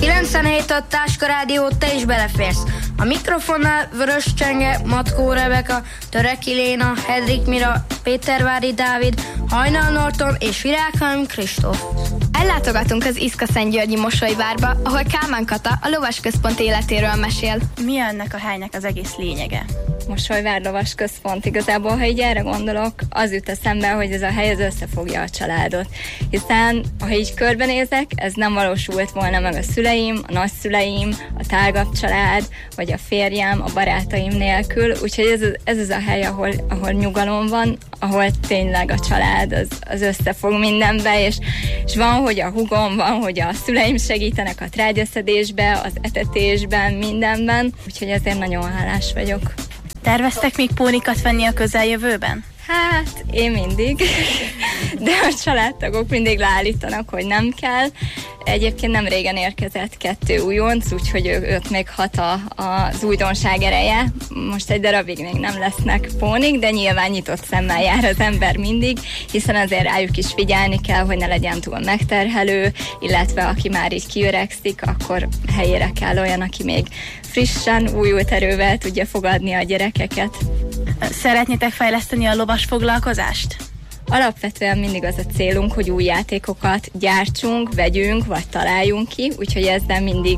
97 Táska Rádió, te is beleférsz. A mikrofonnál Vörös Csenge, Matkó Rebeka, Töreki Léna, Hedrik Mira, Pétervári Dávid, Hajnal Norton és Virághalmi Kristóf. Ellátogatunk az Iszka-Szentgyörgyi Mosolyvárba, ahol Kálmán Kata a lovasközpont életéről mesél. Mi ennek a helynek az egész lényege? Mosolyvár lovasközpont. Igazából, ha így erre gondolok, az jut eszembe, hogy ez a hely az összefogja a családot. Hiszen, ha így körbenézek, ez nem valósult volna meg a szüleim, a nagyszüleim, a tágabb család, vagy a férjem, a barátaim nélkül. Úgyhogy ez az a hely, ahol nyugalom van, ahol tényleg a család az összefog mindenbe, és van, hogy a húgom, van, hogy a szüleim segítenek a trágyaszedésbe, az etetésben, mindenben. Úgyhogy ezért nagyon hálás vagyok. Terveztek még pónikat venni a közeljövőben? Hát, én mindig, de a családtagok mindig leállítanak, hogy nem kell. Egyébként nem régen érkezett 2 újonc, úgyhogy őt még hat az újdonság ereje. Most egy darabig még nem lesznek pónik, de nyilván nyitott szemmel jár az ember mindig, hiszen azért rájuk is figyelni kell, hogy ne legyen túl megterhelő, illetve aki már így kiöregszik, akkor helyére kell olyan, aki még frissen, újult erővel tudja fogadni a gyerekeket. Szeretnétek fejleszteni a lovas foglalkozást? Alapvetően mindig az a célunk, hogy új játékokat gyártsunk, vegyünk, vagy találjunk ki, úgyhogy ezzel mindig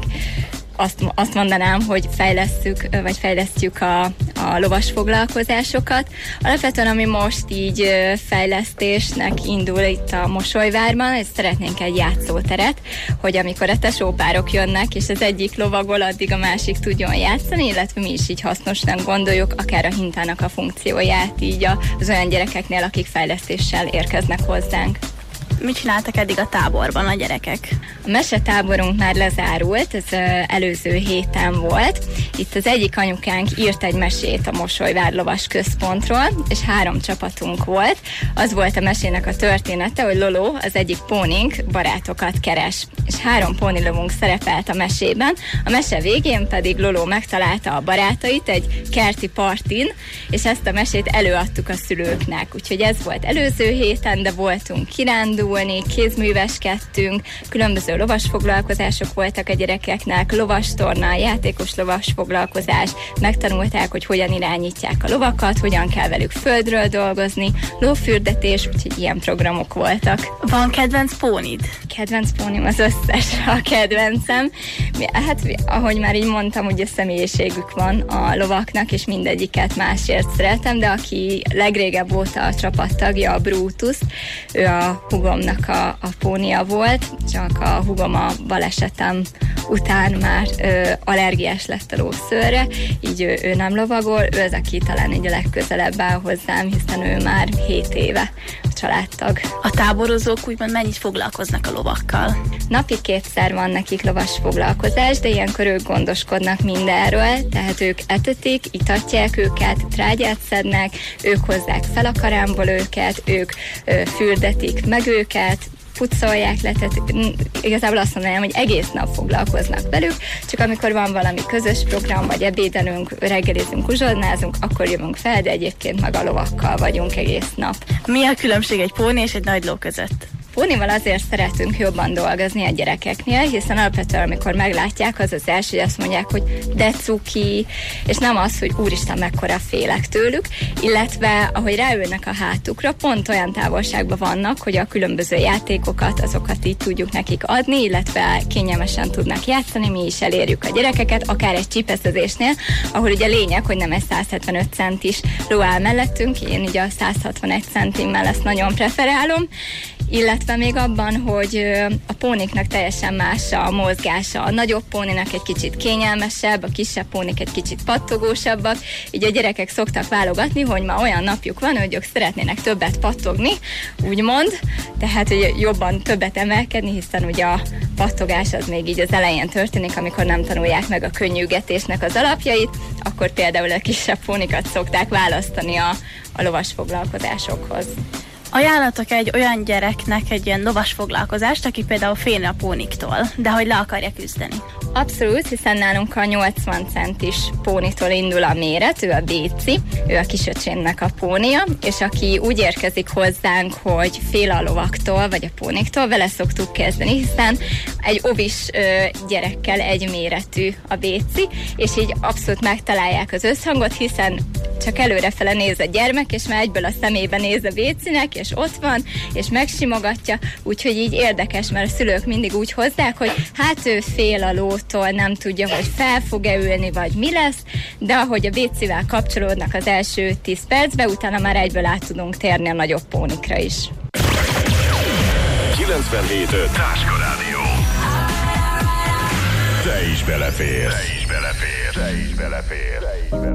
azt mondanám, hogy fejlesztjük a lovas foglalkozásokat. Alapvetően, ami most így fejlesztésnek indul itt a Mosolyvárban, és szeretnénk egy játszóteret, hogy amikor a tesópárok jönnek, és az egyik lovagol, addig a másik tudjon játszani, illetve mi is így hasznosnak gondoljuk, akár a hintának a funkcióját így az olyan gyerekeknél, akik fejlesztéssel érkeznek hozzánk. Mit csináltak eddig a táborban a gyerekek? A mesetáborunk már lezárult, ez előző héten volt. Itt az egyik anyukánk írt egy mesét a Mosolyvár lovas központról, és 3 csapatunk volt. Az volt a mesének a története, hogy Loló, az egyik pónink, barátokat keres. És 3 pónilovunk szerepelt a mesében. A mese végén pedig Loló megtalálta a barátait egy kerti partin, és ezt a mesét előadtuk a szülőknek. Úgyhogy ez volt előző héten, de voltunk kirándulni, kézműveskedtünk, különböző lovasfoglalkozások voltak a gyerekeknek, lovastorna, játékos lovasfoglalkozás, megtanulták, hogy hogyan irányítják a lovakat, hogyan kell velük földről dolgozni, lófürdetés, úgyhogy ilyen programok voltak. Van kedvenc pónid? Kedvenc pónim az összes a kedvencem. Hát, ahogy már így mondtam, ugye személyiségük van a lovaknak, és mindegyiket másért szeretem, de aki legrégebb óta a csapattagja, a Brutus, ő a hugomnak a pónia volt, csak a hugom a balesetem után már allergiás lett a lószőrre, így ő nem lovagol, ő az, aki talán így a legközelebb áll hozzám, hiszen ő már 7 éve a családtag. A táborozók úgymond mennyit foglalkoznak a lovakkal? Napi 2-szer van nekik lovas foglalkozás, de ilyenkor ők gondoskodnak mindenről, tehát ők etetik, itatják őket, trágyát szednek, ők hozzák fel a karámból őket, ők fürdetik meg őket, pucolják le, tehát igazából azt mondanám, hogy egész nap foglalkoznak velük, csak amikor van valami közös program, vagy ebédelünk, reggelizünk, uzsonnázunk, akkor jövünk fel, de egyébként meg a lovakkal vagyunk egész nap. Mi a különbség egy póni és egy nagy ló között? Pónival azért szeretünk jobban dolgozni a gyerekeknél, hiszen alapvetően, amikor meglátják, az első, hogy azt mondják, hogy de cuki, és nem az, hogy úristen, mekkora félek tőlük, illetve ahogy ráülnek a hátukra, pont olyan távolságban vannak, hogy a különböző játékokat, azokat így tudjuk nekik adni, illetve kényelmesen tudnak játszani, mi is elérjük a gyerekeket, akár egy csipeszezésnél, ahol ugye lényeg, hogy nem egy 175 centis ló áll mellettünk, én ugye a 161 centimmel ezt nagyon preferálom, illetve még abban, hogy a póniknak teljesen más a mozgása. A nagyobb póninak egy kicsit kényelmesebb, a kisebb pónik egy kicsit pattogósabbak, így a gyerekek szoktak válogatni, hogy ma olyan napjuk van, hogy ők szeretnének többet pattogni, úgymond, tehát hogy jobban többet emelkedni, hiszen ugye a pattogás az még így az elején történik, amikor nem tanulják meg a könnyűgetésnek az alapjait, akkor például a kisebb pónikat szokták választani a lovas foglalkozásokhoz. Ajánlatok egy olyan gyereknek egy ilyen lovas foglalkozást, aki például fél a póniktól, de hogy le akarja küzdeni? Abszolút, hiszen nálunk a 80 centis pónitól indul a méret, ő a Béci, ő a kisöcsémnek a pónia, és aki úgy érkezik hozzánk, hogy fél a lovaktól, vagy a póniktól, vele szoktuk kezdeni, hiszen egy ovis gyerekkel egy méretű a Béci, és így abszolút megtalálják az összhangot, hiszen csak előrefele néz a gyermek, és már egyből a szemébe néz a Bécinek, és ott van, és megsimogatja, úgyhogy így érdekes, mert a szülők mindig úgy hozzák, hogy hát ő fél a lótól, nem tudja, hogy fel fog-e ülni, vagy mi lesz, de ahogy a Bécivel kapcsolódnak az első 10 percbe, utána már egyből át tudunk térni a nagyobb pónikra is. 97.5 Táska Rádió. Te is beleférsz. Te is beleférsz. Te is beleférsz.